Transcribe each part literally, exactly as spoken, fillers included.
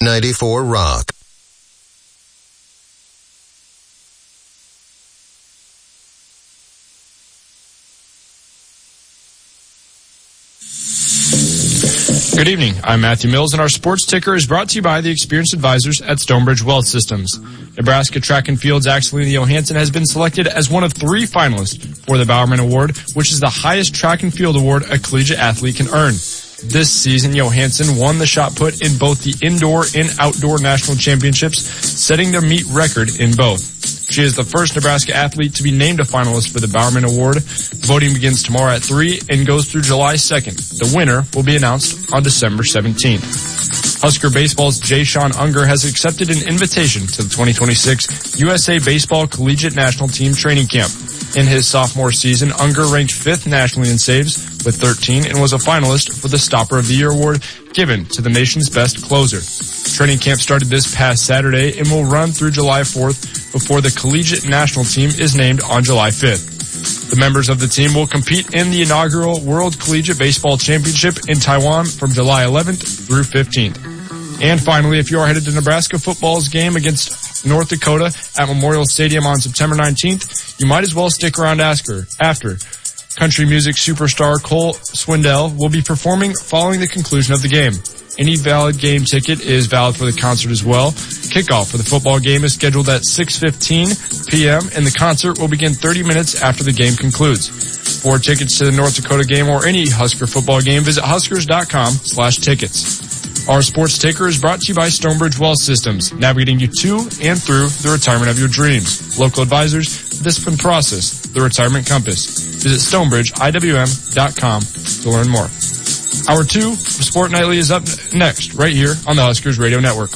ninety-four Rock. Good evening. I'm Matthew Mills, and our sports ticker is brought to you by the experienced advisors at Stonebridge Wealth Systems. Nebraska Track and Field's Axelina Johansson has been selected as one of three finalists for the Bowerman Award, which is the highest track and field award a collegiate athlete can earn. This season, Johansson won the shot put in both the indoor and outdoor national championships, setting their meet record in both. She is the first Nebraska athlete to be named a finalist for the Bowerman Award. Voting begins tomorrow at three and goes through July second. The winner will be announced on December seventeenth. Husker Baseball's Jay Sean Unger has accepted an invitation to the twenty twenty-six U S A Baseball Collegiate National Team Training Camp. In his sophomore season, Unger ranked fifth nationally in saves with thirteen and was a finalist for the Stopper of the Year award given to the nation's best closer. Training camp started this past Saturday and will run through July fourth before the collegiate national team is named on July fifth. The members of the team will compete in the inaugural World Collegiate Baseball Championship in Taiwan from July eleventh through fifteenth. And finally, if you are headed to Nebraska football's game against North Dakota at Memorial Stadium on September nineteenth, you might as well stick around after. after. Country music superstar Cole Swindell will be performing following the conclusion of the game. Any valid game ticket is valid for the concert as well. Kickoff for the football game is scheduled at six fifteen p.m. and the concert will begin thirty minutes after the game concludes. For tickets to the North Dakota game or any Husker football game, visit huskers.com slash tickets. Our sports ticker is brought to you by Stonebridge Wealth Systems, navigating you to and through the retirement of your dreams. Local advisors, discipline process, the retirement compass. Visit stonebridge I W M dot com to learn more. Hour two of Sport Nightly is up next, right here on the Huskers Radio Network.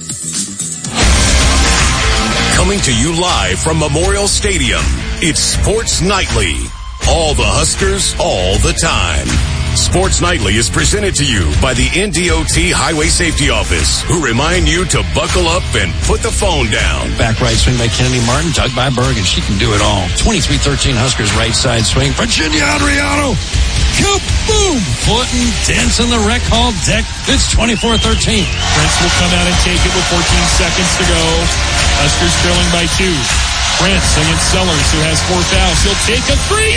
Coming to you live from Memorial Stadium, it's Sports Nightly. All the Huskers, all the time. Sports Nightly is presented to you by the N D O T Highway Safety Office, who remind you to buckle up and put the phone down. Back right swing by Kennedy Martin, dug by Bergen. She can do it all. twenty-three thirteen Huskers right side swing. Virginia Adriano. Kaboom! Fulton dents in the rec hall deck. It's twenty-four thirteen. Prince will come out and take it with fourteen seconds to go. Huskers trailing by two. Prince against Sellers, who has four fouls. He'll take a three.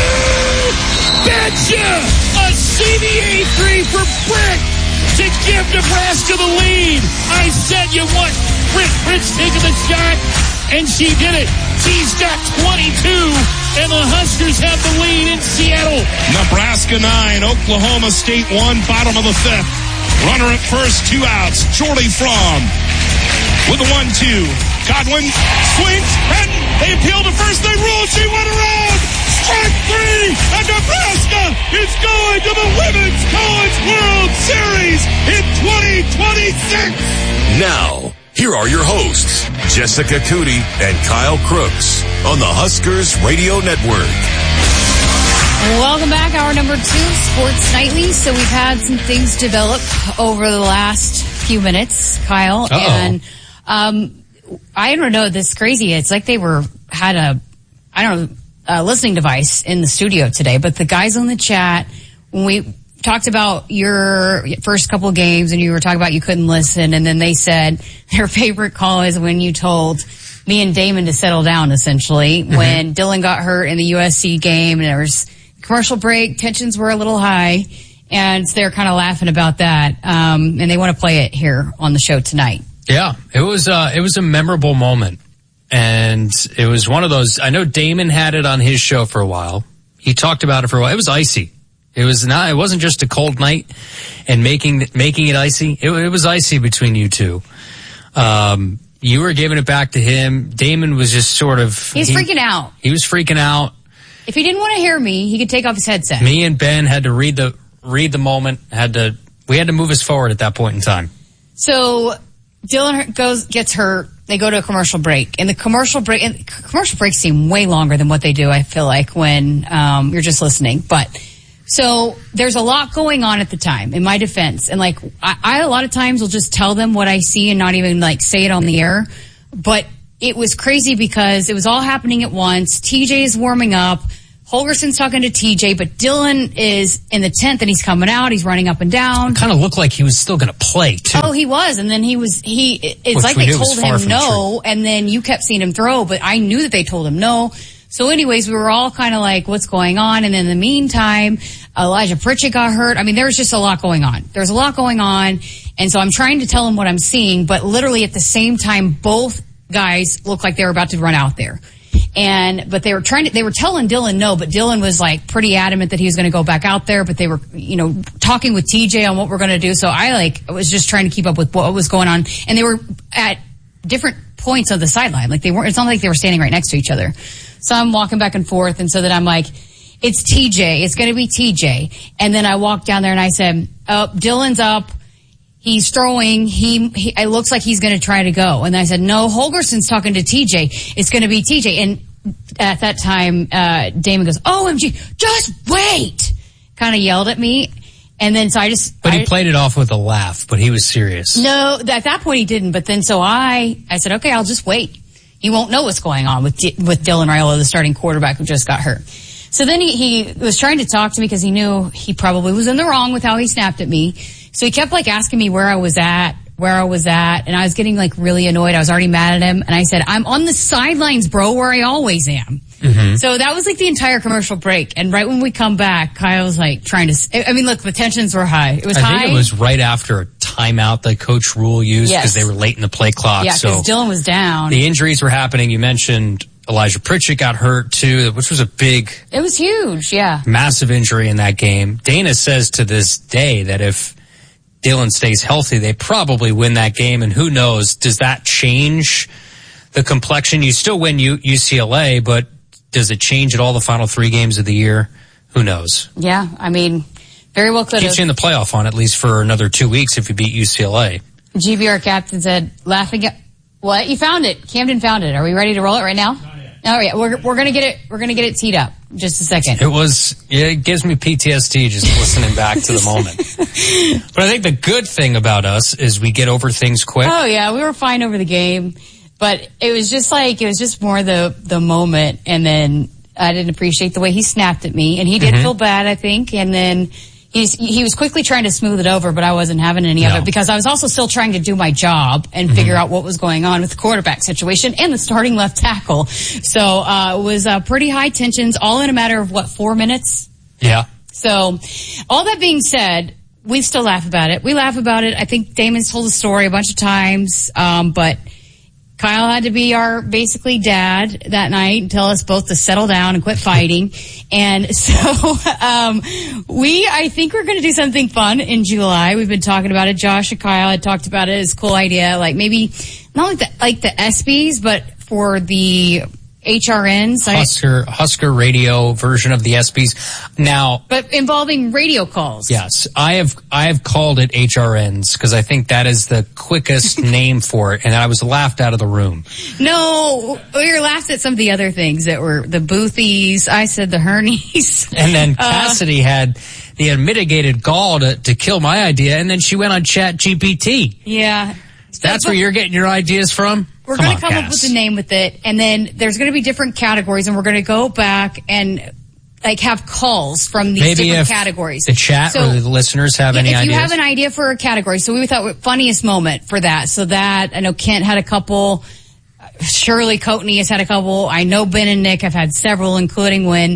Betcha! A C B A three for Brick to give Nebraska the lead. I said you want Brick. Brick's taking the shot, and she did it. She's got twenty-two, and the Huskers have the lead in Seattle. Nebraska nine, Oklahoma State one, bottom of the fifth. Runner at first, two outs. Jordy Fromm with a one two. Godwin swings, and they appeal to first. They rule. She went around. Strike three, and Nebraska is going to the Women's College World Series in twenty twenty-six. Now, here are your hosts, Jessica Cootie and Kyle Crooks on the Huskers Radio Network. Welcome back. Hour number two, Sports Nightly. So we've had some things develop over the last few minutes, Kyle. Uh-oh. And um, I don't know, this is crazy. It's like they were had a, I don't know, a listening device in the studio today. But the guys on the chat, when we talked about your first couple of games and you were talking about you couldn't listen, and then they said their favorite call is when you told me and Damon to settle down, essentially, mm-hmm. when Dylan got hurt in the U S C game and there was commercial break, tensions were a little high, and they're kind of laughing about that. Um, and they want to play it here on the show tonight. Yeah, it was, uh, it was a memorable moment. And it was one of those, I know Damon had it on his show for a while. He talked about it for a while. It was icy. It was not, it wasn't just a cold night and making, making it icy. It, it was icy between you two. Um, you were giving it back to him. Damon was just sort of. He was he, freaking out. He was freaking out. If he didn't want to hear me, he could take off his headset. Me and Ben had to read the, read the moment, had to, we had to move us forward at that point in time. So Dylan goes, gets hurt. They go to a commercial break, and the commercial break, and commercial breaks seem way longer than what they do, I feel like, when, um, you're just listening. But, so there's a lot going on at the time, in my defense. And like, I, I a lot of times will just tell them what I see and not even like say it on the air. But it was crazy because it was all happening at once. T J's warming up. Holgerson's talking to T J, but Dylan is in the tenth and he's coming out. He's running up and down. It kind of looked like he was still going to play too. Oh, he was. And then he was, he, it's Which like we they knew was told far him from no. And then you kept seeing him throw, but I knew that they told him no. So anyways, we were all kind of like, what's going on? And in the meantime, Elijah Pritchett got hurt. I mean, there was just a lot going on. There's a lot going on. And so I'm trying to tell him what I'm seeing, but literally at the same time, both guys looked like they were about to run out there. And, but they were trying to, they were telling Dylan no, but Dylan was like pretty adamant that he was going to go back out there, but they were, you know, talking with T J on what we're going to do. So I like, was just trying to keep up with what was going on. And they were at different points of the sideline. Like they weren't, it's not like they were standing right next to each other. So I'm walking back and forth. And so then I'm like, it's T J. It's going to be T J. And then I walked down there and I said, oh, Dylan's up. He's throwing. He, he, it looks like he's going to try to go. And I said, no, Holgerson's talking to T J. It's going to be T J. And at that time, uh, Damon goes, O M G, just wait! Kind of yelled at me. And then so I just. But he I, played it off with a laugh, but he was serious. No, at that point he didn't. But then so I, I said, okay, I'll just wait. He won't know what's going on with, D- with Dylan Raiola, the starting quarterback who just got hurt. So then he, he was trying to talk to me because he knew he probably was in the wrong with how he snapped at me. So he kept like asking me where I was at, where I was at, and I was getting like really annoyed. I was already mad at him, and I said, I'm on the sidelines, bro, where I always am. Mm-hmm. So that was like the entire commercial break. And right when we come back, Kyle was like trying to, I mean, look, the tensions were high. It was I high. I think it was right after a timeout that Coach Rule used because yes. they were late in the play clock. Yeah, because so Dylan was down. The injuries were happening. You mentioned Elijah Pritchett got hurt too, which was a big. It was huge, yeah. Massive injury in that game. Dana says to this day that if Dylan stays healthy, they probably win that game. And who knows, does that change the complexion? You still win U- UCLA, but does it change at all the final three games of the year? Who knows? Yeah, I mean, very well could have. Keeps you in the playoff on at least for another two weeks if you beat U C L A. G V R captain said, laughing at, what? You found it. Camden found it. Are we ready to roll it right now? Not yet. All right, we're, we're gonna get it, we're gonna get it teed up. Just a second. It was, yeah, it gives me P T S D just listening back to the moment. But I think the good thing about us is we get over things quick. Oh yeah, we were fine over the game. But it was just like, it was just more the, the moment. And then I didn't appreciate the way he snapped at me. And he did mm-hmm. feel bad, I think. And then he's, he was quickly trying to smooth it over, but I wasn't having any no. of it because I was also still trying to do my job and mm-hmm. figure out what was going on with the quarterback situation and the starting left tackle. So, uh, it was, uh, pretty high tensions, all in a matter of what, four minutes? Yeah. So, all that being said, we still laugh about it. We laugh about it. I think Damon's told the story a bunch of times, um, but Kyle had to be our basically dad that night and tell us both to settle down and quit fighting. And so, um, we, I think we're going to do something fun in July. We've been talking about it. Josh and Kyle had talked about it. It's a cool idea. Like maybe not like the, like the ESPYs, but for the H R Ns. Husker, Husker radio version of the ESPYs. Now. But involving radio calls. Yes. I have, I have called it H R Ns because I think that is the quickest name for it. And I was laughed out of the room. No, we were laughed at some of the other things that were the Boothies. I said the Hernies. And then Cassidy uh, had the unmitigated gall to, to kill my idea. And then she went on Chat G P T. Yeah. That's where you're getting your ideas from? We're going to come Cass. up with a name with it, and then there's going to be different categories, and we're going to go back and like have calls from these Maybe different if categories. The chat so, or the listeners have yeah, any if ideas? If you have an idea for a category, so we thought funniest moment for that. So that I know Kent had a couple. Shirley Coatney has had a couple. I know Ben and Nick have had several, including when.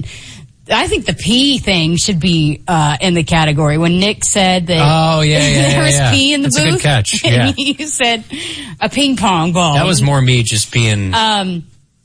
I think the pee thing should be uh in the category. When Nick said that oh, yeah, yeah, yeah, there was yeah. pee in the That's booth. A good catch. And yeah. he said a ping pong ball. That was more me just being um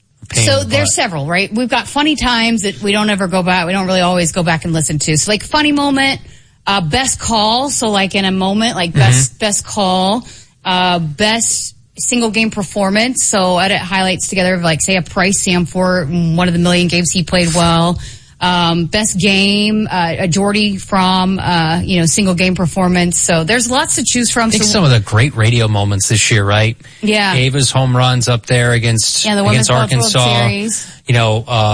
so the there's several, right? We've got funny times that we don't ever go back. We don't really always go back and listen to. So like funny moment, uh best call. So like in a moment, like best mm-hmm. best call, uh best single game performance. So edit highlights together of like say a Price Samford, one of the million games he played well. Um, best game, uh, a Jordy from, uh, you know, single game performance. So there's lots to choose from. I think so, some of the great radio moments this year, right? Yeah. Ava's home runs up there against, yeah, the against Arkansas. You know, um,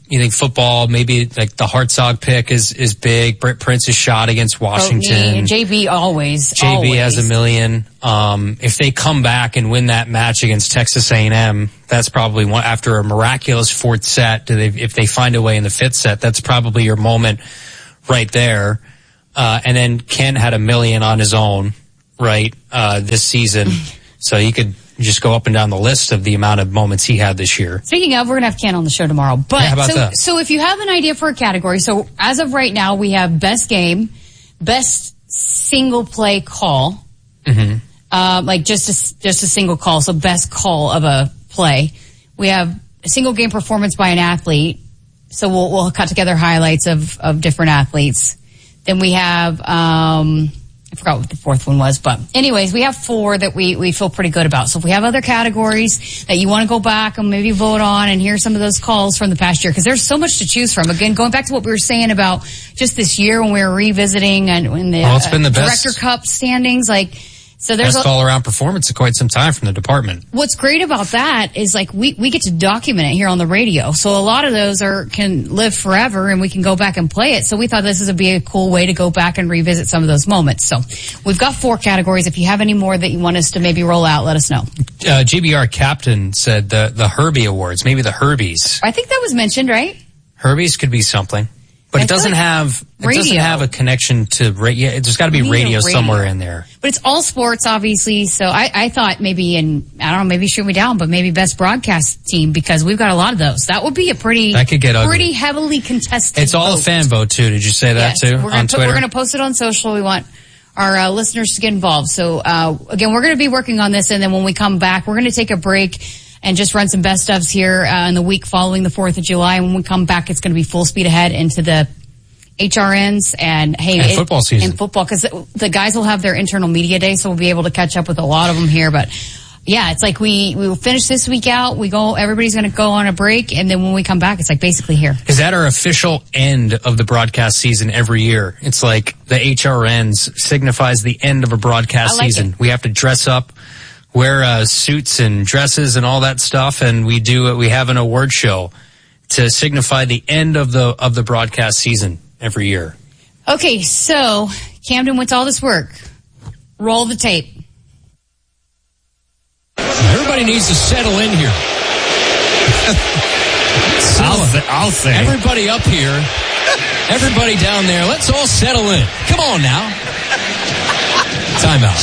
You think football, maybe like the Hartzog pick is, is big. Brett Prince's shot against Washington. And J B always. J B always. has a million. Um, if they come back and win that match against Texas A and M, that's probably one after a miraculous fourth set. Do they, if they find a way in the fifth set, that's probably your moment right there. Uh, and then Kent had a million on his own, right, uh, this season. So you could just go up and down the list of the amount of moments he had this year. Speaking of, we're going to have Ken on the show tomorrow. But yeah, how about so, that? so if you have an idea for a category, so as of right now, we have best game, best single play call, mm-hmm. uh, like just a, just a single call, so best call of a play. We have a single game performance by an athlete, so we'll, we'll cut together highlights of, of different athletes. Then we have, um, I forgot what the fourth one was, but anyways, we have four that we, we feel pretty good about. So if we have other categories that you want to go back and maybe vote on and hear some of those calls from the past year, because there's so much to choose from. Again, going back to what we were saying about just this year when we were revisiting and when the, well, it's been the uh, best, Director Cup standings, like, so there's best all-around performance in quite some time from the department. What's great about that is like we, we get to document it here on the radio. So a lot of those are can live forever and we can go back and play it. So we thought this would be a cool way to go back and revisit some of those moments. So we've got four categories. If you have any more that you want us to maybe roll out, let us know. Uh, G B R Captain said the, the Herbie Awards, maybe the Herbies. I think that was mentioned, right? Herbies could be something. But I it doesn't like have it radio. doesn't have a connection to radio. There's got to be radio, radio somewhere in there. But it's all sports, obviously. So I, I thought maybe, in I don't know, maybe shoot me down, but maybe best broadcast team because we've got a lot of those. That would be a pretty that could get ugly. pretty heavily contested. It's all vote. a fan vote too. Did you say that yes, too we're gonna on put, Twitter? We're going to post it on social. We want our uh, listeners to get involved. So uh, again, we're going to be working on this, and then when we come back, we're going to take a break and just run some best ofs here uh, in the week following the fourth of July. And when we come back, it's going to be full speed ahead into the H R Ns and hey, and it, football season and football because the guys will have their internal media day, so we'll be able to catch up with a lot of them here. But yeah, it's like we we will finish this week out. We go, everybody's going to go on a break, and then when we come back, it's like basically here. Is that our official end of the broadcast season every year? It's like the H R Ns signifies the end of a broadcast like season. it. We have to dress up, wear uh, suits and dresses and all that stuff, and we do we have an award show to signify the end of the of the broadcast season every year. Okay, so Camden went to all this work. Roll the tape. Everybody needs to settle in here. I'll, th- I'll say. Everybody up here, everybody down there, let's all settle in. Come on now. Time out.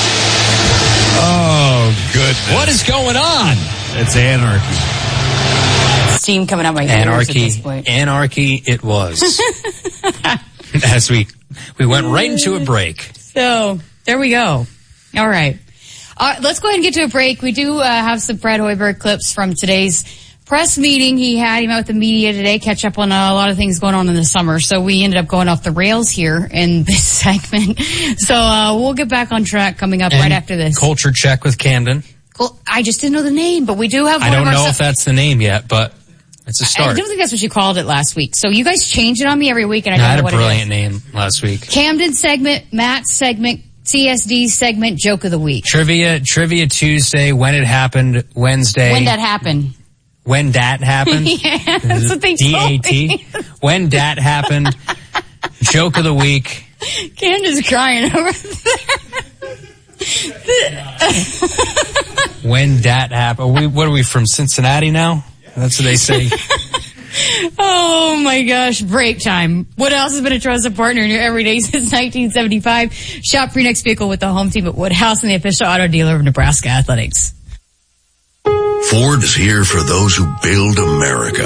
Oh, goodness. What is going on? It's anarchy. Steam coming out my ears Anarchy, at this point. anarchy it was. As we, we went right into a break. So, there we go. All right. Uh, let's go ahead and get to a break. We do uh, have some Fred Hoiberg clips from today's press meeting he had. He met with the media today, catch up on a lot of things going on in the summer. So we ended up going off the rails here in this segment. So uh, we'll get back on track coming up And right after this. Culture check with Camden. Cool. I just didn't know the name, but we do have one I don't of our know su- if that's the name yet, but it's a I start. don't think that's what you called it last week. So you guys change it on me every week, and I No, don't I had know a what it brilliant is. name last week. Camden segment, Matt's segment, C S D segment, joke of the week. Trivia, Trivia Tuesday, when it happened, Wednesday. When that happened. When that happened. Yeah, that's what they D told A T. me. When that happened. Joke of the week. Camden's crying over there. When that happened. We, what are we, from Cincinnati now? That's what they say. Oh my gosh, break time. What else has been a trusted partner in your everyday since nineteen seventy-five? Shop for your next vehicle with the home team at Woodhouse and the official auto dealer of Nebraska Athletics. Ford is here for those who build America.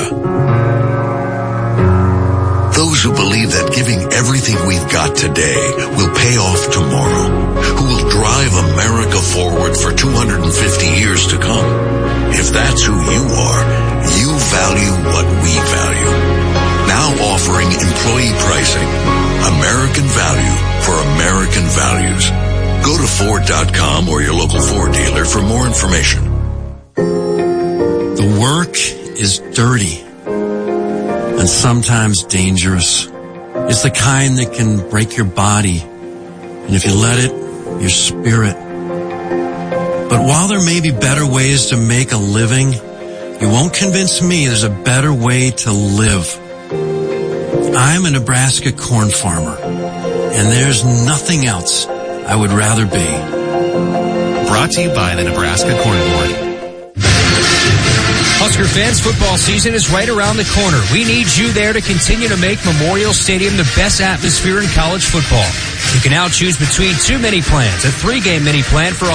Those who believe that giving everything we've got today will pay off tomorrow. Who will drive America forward for two hundred fifty years to come. If that's who you are, you value what we value. Now offering employee pricing. American value for American values. Go to Ford dot com or your local Ford dealer for more information. The work is dirty and sometimes dangerous. It's the kind that can break your body, and if you let it, your spirit. But while there may be better ways to make a living, You won't convince me there's a better way to live. I'm a Nebraska corn farmer, and there's nothing else I would rather be. Brought to you by the Nebraska Corn Board. Husker fans, football season is right around the corner. We need you there to continue to make Memorial Stadium the best atmosphere in college football. You can now choose between two mini plans, a three-game mini plan for